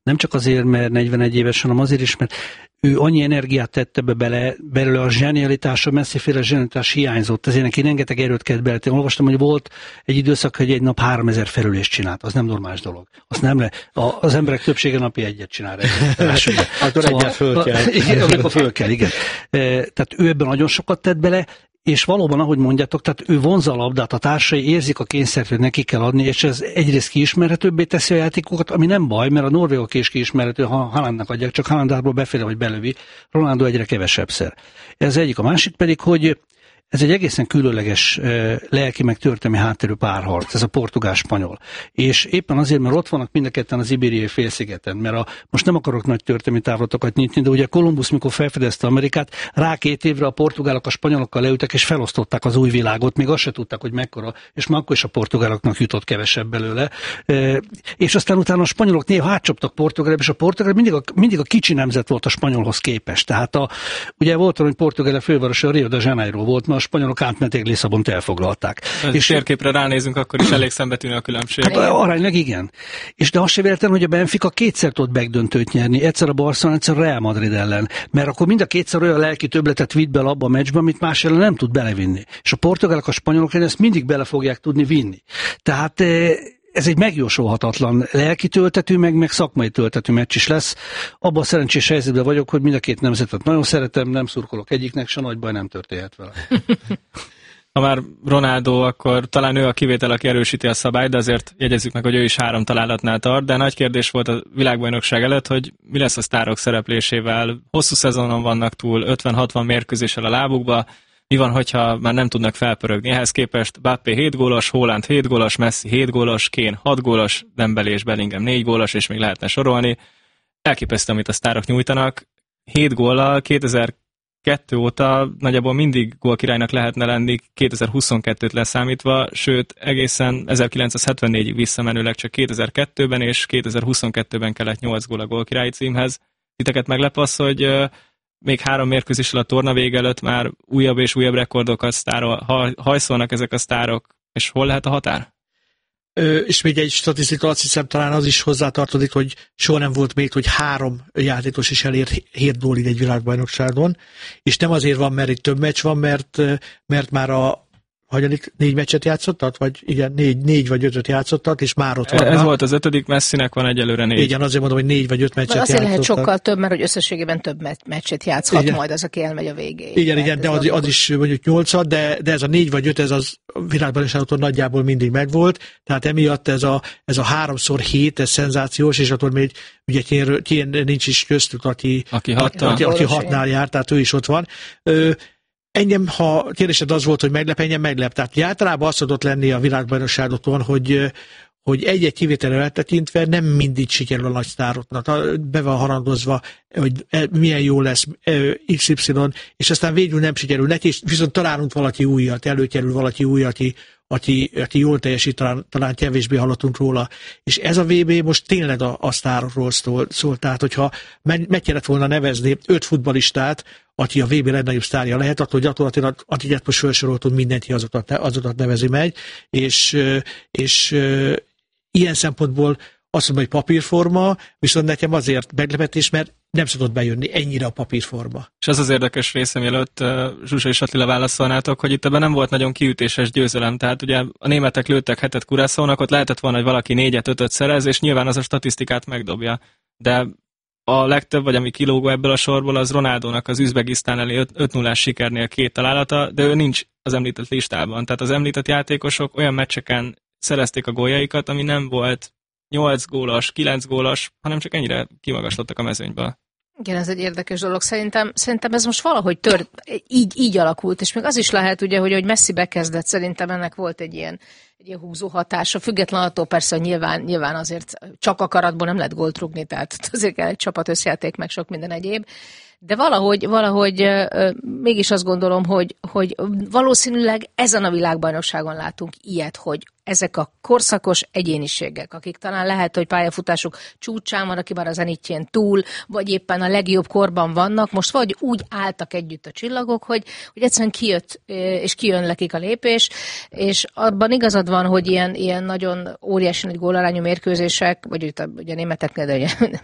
Nem csak azért, mert 41 éves, hanem azért is, mert ő annyi energiát tette belőle a zsenialitása, messziféle zsenialitás hiányzott, ezért neki rengeteg erőt kellett beletenni. Olvastam, hogy volt egy időszak, hogy egy nap 3000 felülést csinált, az nem normális dolog. Azt nem az emberek többsége napi egyet csinál. Akkor egyet föl kell. Igen, amikor föl kell, igen. Tehát ő ebben nagyon sokat tett bele, és valóban, ahogy mondjátok, tehát ő vonzza a labdát, a társai érzik a kényszert, hogy neki kell adni, és ez egyrészt kiismerhetőbbé teszi a játékokat, ami nem baj, mert a norvégok is kiismerhető, ha Haalandnak adják, csak Haalandból beféle, hogy belövi, Ronaldo egyre kevesebbszer. Ez egyik, a másik pedig, hogy ez egy egészen különleges lelki meg történelmi hátterű párharc, ez a portugál-spanyol. És éppen azért, mert ott vannak mind a ketten az Ibériai félszigeten, mert most nem akarok nagy történelmi távlatokat nyitni, de ugye Kolumbusz, mikor felfedezte Amerikát, rá 2 évre a portugálok a spanyolokkal leültek, és felosztották az új világot, még azt se tudták, hogy mekkora, és már akkor is a portugáloknak jutott kevesebb belőle. És aztán utána a spanyolok néha átcsaptak Portugálba, és a portugál mindig a kicsi nemzet volt a spanyolhoz képest. Tehát ugye volt, hogy Portugál fővárosa Rio de Janeiro volt, a spanyolok átmenték Lisszabont, elfoglalták. És térképre ránézünk, akkor is elég szembetűnő a különbség. Hát aránylag igen. És de azt se véletlen, hogy a Benfica 2-szer tudott megdöntőt nyerni, egyszer a Barcelona, egyszer a Real Madrid ellen. Mert akkor mind a 2-szer olyan lelki többletet vitt be abba a meccsbe, amit más ellen nem tud belevinni. És a portugálok, a spanyolok ezt mindig bele fogják tudni vinni. Tehát ez egy megjósolhatatlan lelki töltetű, meg szakmai töltetű meccs is lesz. Abban a szerencsés helyzetben vagyok, hogy mind a 2 nemzetet nagyon szeretem, nem szurkolok egyiknek, se nagy baj nem történhet vele. Ha már Ronaldo, akkor talán ő a kivétel, aki erősíti a szabályt, de azért jegyezzük meg, hogy ő is 3 találatnál tart, de nagy kérdés volt a világbajnokság előtt, hogy mi lesz a sztárok szereplésével. Hosszú szezonon vannak túl, 50-60 mérkőzéssel a lábukba. Mi van, hogyha már nem tudnak felpörögni? Ehhez képest Mbappé 7 gólos, Haaland 7 gólos, Messi 7 gólos, Kane 6 gólos, Dembélé és Bellingham 4 gólos, és még lehetne sorolni. Elképesztő, amit a sztárok nyújtanak. 7 góllal 2002 óta nagyjából mindig gólkirálynak lehetne lenni, 2022-t leszámítva, sőt egészen 1974-ig visszamenőleg csak 2002-ben és 2022-ben kellett 8 gól a gólkirályi címhez. Titeket meglep az, hogy még 3 mérkőzéssel a torna vége előtt már újabb és újabb rekordokat hajszolnak ezek a sztárok, és hol lehet a határ? És még egy statisztika, azt hiszem talán az is hozzátartozik, hogy soha nem volt még, hogy 3 játékos is elért 7 gólig egy világbajnokságon, és nem azért van, mert itt több meccs van, mert már a 4 meccset játszottat? Vagy igen, 4 vagy 5-öt játszottat, és már ott van. Ez volt az 5., Messinek van egyelőre 4. Igen, azért mondom, hogy 4 vagy 5 meccset játszottat. Azért lehet sokkal több, mert hogy összességében több meccset játszhat igen. Majd az, aki elmegy a végéig. Igen, de az is mondjuk 8, de ez a 4 vagy 5, ez az világbajnokságon nagyjából mindig megvolt, tehát emiatt ez a 3x7, ez szenzációs, és attól még ugye Kén nincs is köztük, aki 6-nál jár, tehát ő is ott van. Engem, ha kérdésed az volt, hogy meglep, engem meglep. Tehát általában az szokott lenni a világbajnokságokon, hogy egy-egy kivételre eltekintve nem mindig sikerül a nagy sztároknak. Be van harangozva, hogy milyen jó lesz XY, és aztán végül nem sikerül neki, és viszont találunk valaki újat, előkerül valaki új, aki jól teljesít, talán kevésbé hallottunk róla. És ez a VB most tényleg a sztárokról szól. Tehát, hogyha meg kellett volna nevezni 5 futballistát, aki a VB legnagyobb sztárja lehet, akkor gyakorlatilag, akiket most felsoroltunk, mindenki azokat nevezi meg, és ilyen szempontból azt mondom, hogy papírforma, viszont nekem azért meglepetés, mert nem szokott bejönni ennyire a papírforma. És az érdekes része, mielőtt Zsuzsa és Attila válaszolnátok, hogy itt ebben nem volt nagyon kiütéses győzelem. Tehát ugye a németek lőttek 7-et Curaçaónak, ott lehetett volna, hogy valaki 4-5-öt szerez, és nyilván az a statisztikát megdobja. De a legtöbb, vagy ami kilógó ebből a sorból, az Ronaldónak az Üzbegisztán elé 5-0-ás sikernél 2 találata, de ő nincs az említett listában. Tehát az említett játékosok olyan meccseken szerezték a góljaikat, ami nem volt 8 gólos, 9 gólos, hanem csak ennyire kimagaslottak a mezőnyből. Igen, ez egy érdekes dolog. Szerintem ez most valahogy így alakult, és még az is lehet, ugye, hogy Messi bekezdett, szerintem ennek volt egy ilyen húzó hatása, független attól persze, hogy nyilván azért csak akaratból nem lehet gólt rúgni, tehát azért kell egy csapat összjáték, meg sok minden egyéb. De valahogy mégis azt gondolom, hogy valószínűleg ezen a világbajnokságon látunk ilyet, hogy ezek a korszakos egyéniségek, akik talán lehet, hogy pályafutásuk csúcsán van, aki már a zenitjén túl, vagy éppen a legjobb korban vannak, most vagy úgy álltak együtt a csillagok, hogy egyszerűen kijött, és kijön nekik a lépés, és abban igazad van, hogy ilyen nagyon óriási nagy gólarányú mérkőzések, vagy ugye a németeknél, de ugye